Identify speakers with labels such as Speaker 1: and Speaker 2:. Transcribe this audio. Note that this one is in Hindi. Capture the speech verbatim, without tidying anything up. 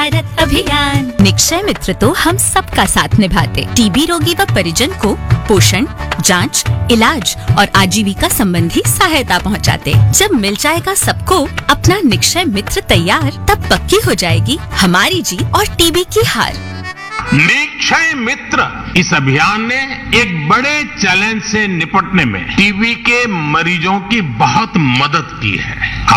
Speaker 1: भारत अभियान। निक्षय मित्र तो हम सबका साथ निभाते, टीबी रोगी व परिजन को पोषण, जांच, इलाज और आजीविका संबंधी सहायता पहुंचाते। जब मिल जाएगा सबको अपना निक्षय मित्र तैयार, तब पक्की हो जाएगी हमारी जीत और टीबी की हार।
Speaker 2: निक्षय मित्र इस अभियान ने एक बड़े चैलेंज से निपटने में टीबी के मरीजों की बहुत मदद की है।